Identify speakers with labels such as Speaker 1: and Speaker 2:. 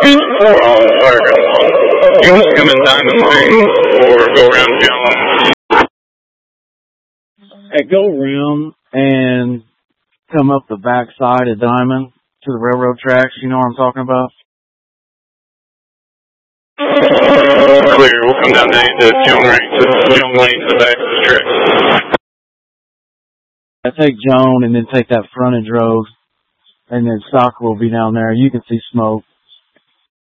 Speaker 1: You want to come in Diamond Lane or go around Jones?
Speaker 2: Hey, go around and come up the back side of Diamond to the railroad tracks. You know what I'm talking about?
Speaker 1: Clear. We'll come down to Jones Lane to the back of the tracks.
Speaker 2: I take Joan and then take that frontage road, and then Stock will be down there. You can see smoke.